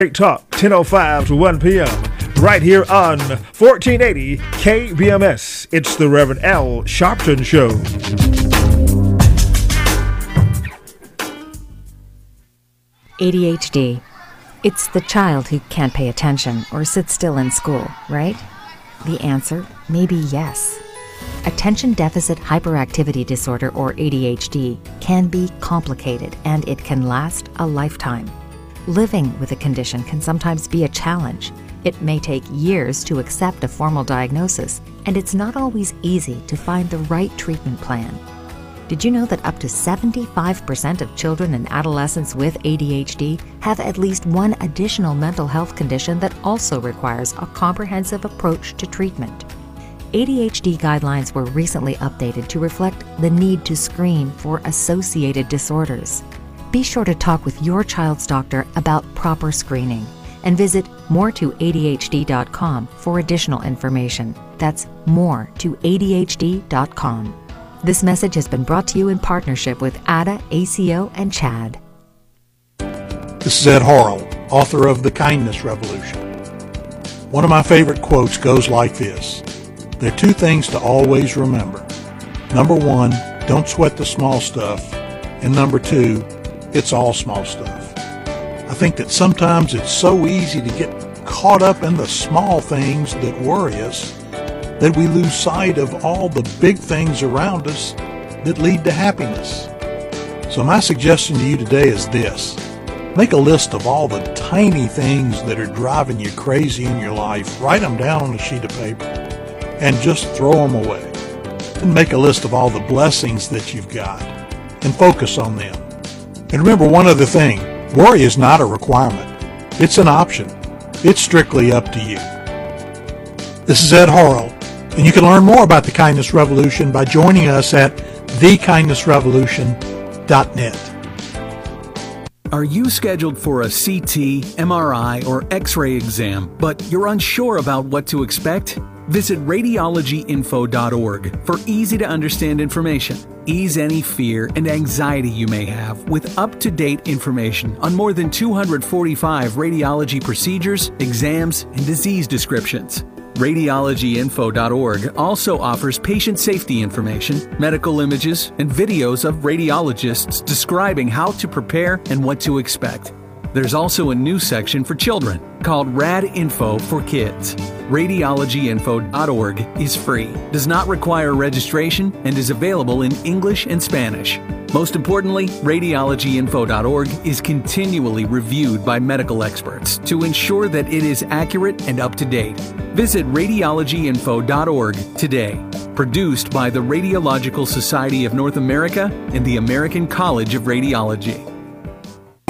Talk, 10:05 to 1 p.m. right here on 1480 KBMS. It's the Reverend Al Sharpton Show. ADHD. It's the child who can't pay attention or sit still in school, right? The answer may be yes. Attention Deficit Hyperactivity Disorder, or ADHD, can be complicated and it can last a lifetime. Living with a condition can sometimes be a challenge. It may take years to accept a formal diagnosis, and it's not always easy to find the right treatment plan. Did you know that up to 75% of children and adolescents with ADHD have at least one additional mental health condition that also requires a comprehensive approach to treatment? ADHD guidelines were recently updated to reflect the need to screen for associated disorders. Be sure to talk with your child's doctor about proper screening and visit moretoadhd.com for additional information. That's moretoadhd.com. This message has been brought to you in partnership with ADA, ACO, and CHAD. This is Ed Harrell, author of The Kindness Revolution. One of my favorite quotes goes like this: there are two things to always remember. Number one, don't sweat the small stuff. And number two, it's all small stuff. I think that sometimes it's so easy to get caught up in the small things that worry us that we lose sight of all the big things around us that lead to happiness. So my suggestion to you today is this: make a list of all the tiny things that are driving you crazy in your life, write them down on a sheet of paper, and just throw them away. And make a list of all the blessings that you've got, and focus on them. And remember one other thing: worry is not a requirement. It's an option. It's strictly up to you. This is Ed Harrell, and you can learn more about the Kindness Revolution by joining us at thekindnessrevolution.net. Are you scheduled for a CT, MRI, or X-ray exam, but you're unsure about what to expect? Visit radiologyinfo.org for easy-to-understand information. Ease any fear and anxiety you may have with up-to-date information on more than 245 radiology procedures, exams, and disease descriptions. Radiologyinfo.org also offers patient safety information, medical images, and videos of radiologists describing how to prepare and what to expect. There's also a new section for children called Rad Info for Kids. Radiologyinfo.org is free, does not require registration, and is available in English and Spanish. Most importantly, Radiologyinfo.org is continually reviewed by medical experts to ensure that it is accurate and up to date. Visit Radiologyinfo.org today. Produced by the Radiological Society of North America and the American College of Radiology.